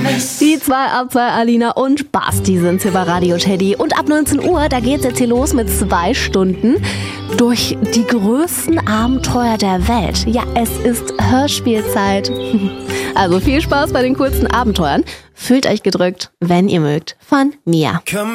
Die 2 ab 2, Alina und Basti sind hier bei Radio Teddy. Und ab 19 Uhr, da geht's jetzt hier los mit 2 Stunden durch die größten Abenteuer der Welt. Ja, es ist Hörspielzeit. Also viel Spaß bei den coolsten Abenteuern. Fühlt euch gedrückt, wenn ihr mögt, von mir.